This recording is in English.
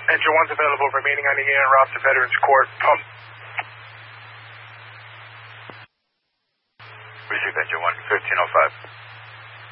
Engine 1's available, remaining on the en route to Veterans Court. Pump. Received Engine 1, 1505.